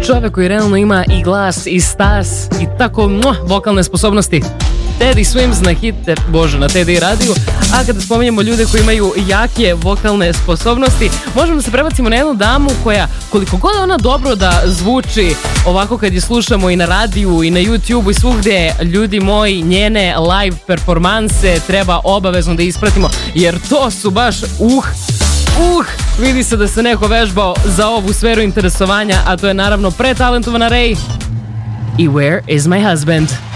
čovjek koji realno ima i glas i stas i tako vokalne sposobnosti. Teddy Swims na hite, bože, na Teddy radiju. A kada spominjemo ljude koji imaju jake vokalne sposobnosti, možemo da se prebacimo na jednu damu koja, koliko god ona dobro da zvuči ovako kad je slušamo i na radiju i na YouTube i svugdje, ljudi moji, njene live performanse treba obavezno da ispratimo, jer to su baš vidi se da se neko vežbao za ovu sferu interesovanja, a to je naravno pretalentovana Ray i Where is my husband?